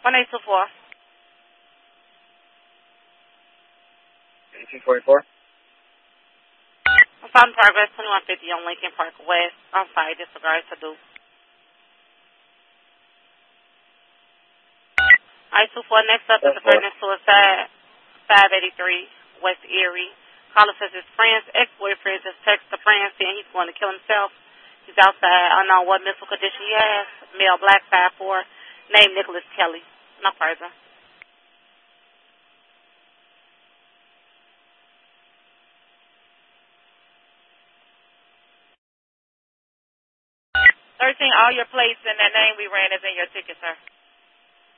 1824. 1844. I'm found progress 2150 on Lincoln Park West. I'm sorry, disregard to do. 1824. Next up is a pertinent suicide. 583 West Erie. Caller says his friend's ex-boyfriend just texted a friend saying he's going to kill himself. He's outside. I don't know what mental condition he has. Male, black, 5'4", named Nicholas Kelly. No further. 13, all your plates and that name we ran is in your ticket, sir.